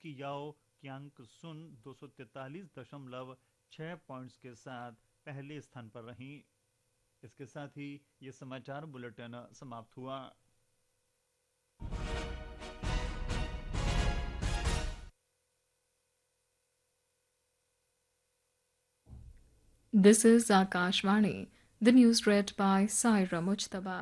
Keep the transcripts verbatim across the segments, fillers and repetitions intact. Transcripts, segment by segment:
की याओ क्यांग सुन दो सौ तैतालीस दशमलव छह पॉइंट्स के साथ पहले स्थान पर रहीं। इसके साथ ही ये समाचार बुलेटिन समाप्त हुआ। This is Akashvani. The news read by Saira Mujtaba.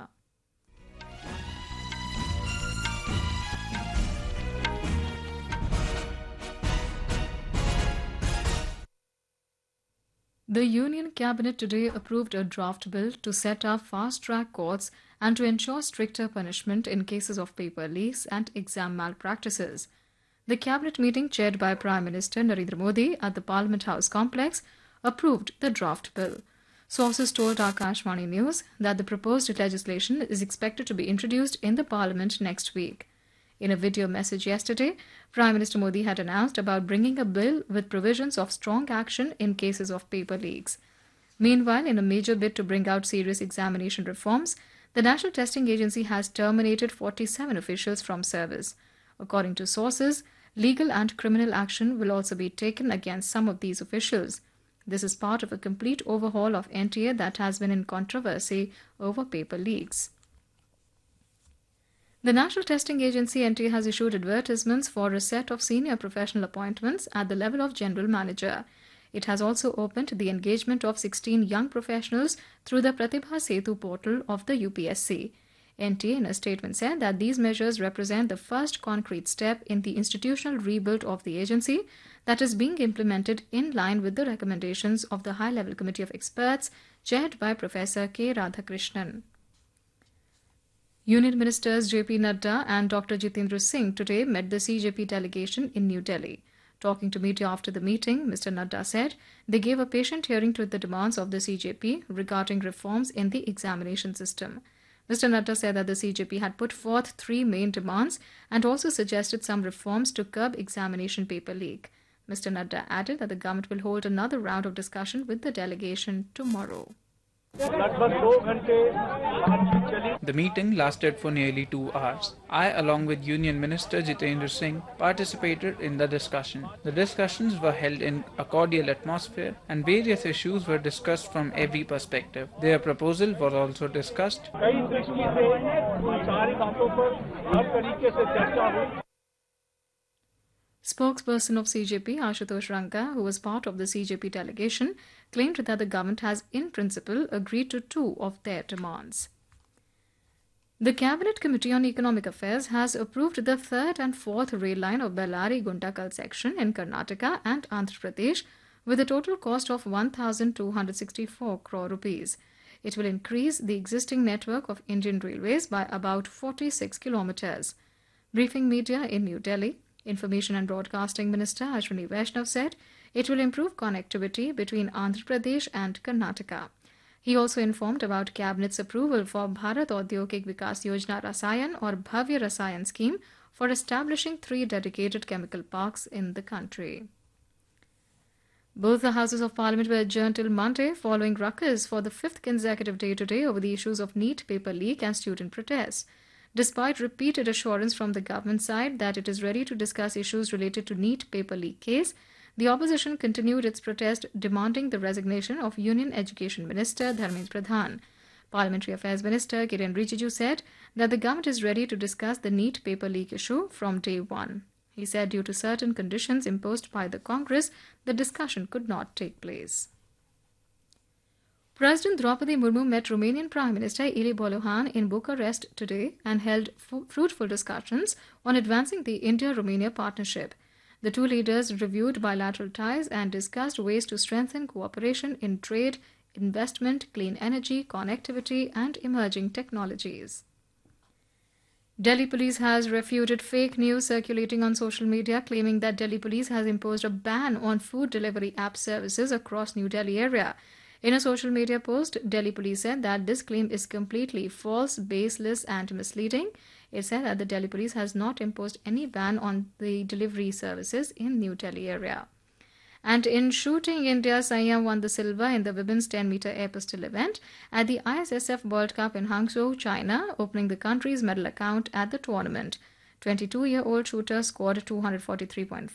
The Union Cabinet today approved a draft bill to set up fast-track courts and to ensure stricter punishment in cases of paper leaks and exam malpractices. The Cabinet meeting chaired by Prime Minister Narendra Modi at the Parliament House complex approved the draft bill. Sources told Akashvani News that the proposed legislation is expected to be introduced in the Parliament next week. In a video message yesterday, Prime Minister Modi had announced about bringing a bill with provisions of strong action in cases of paper leaks. Meanwhile, in a major bid to bring out serious examination reforms, the National Testing Agency has terminated forty-seven officials from service. According to sources, legal and criminal action will also be taken against some of these officials. This is part of a complete overhaul of N T A that has been in controversy over paper leaks. The National Testing Agency N T A has issued advertisements for a set of senior professional appointments at the level of General Manager. It has also opened the engagement of sixteen young professionals through the Pratibha Setu portal of the U P S C. N T A in a statement said that these measures represent the first concrete step in the institutional rebuild of the agency that is being implemented in line with the recommendations of the High-Level Committee of Experts chaired by Professor K. Radhakrishnan. Union Ministers J P Nadda and Doctor Jitendra Singh today met the C J P delegation in New Delhi. Talking to media after the meeting, Mister Nadda said they gave a patient hearing to the demands of the C J P regarding reforms in the examination system. Mister Nadda said that the C J P had put forth three main demands and also suggested some reforms to curb examination paper leak. Mister Nadda added that the government will hold another round of discussion with the delegation tomorrow. The meeting lasted for nearly two hours. I, along with Union Minister Jitendra Singh, participated in the discussion. The discussions were held in a cordial atmosphere and various issues were discussed from every perspective. Their proposal was also discussed. Spokesperson of C J P, Ashutosh Ranka, who was part of the C J P delegation, claimed that the government has in principle agreed to two of their demands. The Cabinet Committee on Economic Affairs has approved the third and fourth rail line of Bellary-Guntakal section in Karnataka and Andhra Pradesh with a total cost of one thousand two hundred sixty-four crore rupees. It will increase the existing network of Indian Railways by about forty-six kilometres. Briefing media in New Delhi, Information and Broadcasting Minister Ashwini Vaishnav said it will improve connectivity between Andhra Pradesh and Karnataka. He also informed about Cabinet's approval for Bharat Audyogik Vikas Yojana Rasayan or Bhavya Rasayan scheme for establishing three dedicated chemical parks in the country. Both the Houses of Parliament were adjourned till Monday following ruckus for the fifth consecutive day today over the issues of NEET paper leak and student protests. Despite repeated assurance from the government side that it is ready to discuss issues related to NEET paper leak case, the opposition continued its protest demanding the resignation of Union Education Minister Dharmendra Pradhan. Parliamentary Affairs Minister Kiren Rijiju said that the government is ready to discuss the NEET paper leak issue from day one. He said due to certain conditions imposed by the Congress, the discussion could not take place. President Draupadi Murmu met Romanian Prime Minister Ili Bolohan in Bucharest today and held fruitful discussions on advancing the India-Romania partnership. The two leaders reviewed bilateral ties and discussed ways to strengthen cooperation in trade, investment, clean energy, connectivity, and emerging technologies. Delhi Police has refuted fake news circulating on social media claiming that Delhi Police has imposed a ban on food delivery app services across New Delhi area. In a social media post, Delhi Police said that this claim is completely false, baseless and misleading. It said that the Delhi Police has not imposed any ban on the delivery services in New Delhi area. And in shooting, India, Sanya won the silver in the women's ten meter air pistol event at the I S S F World Cup in Hangzhou, China, opening the country's medal account at the tournament. twenty-two-year-old shooter scored two hundred forty-three point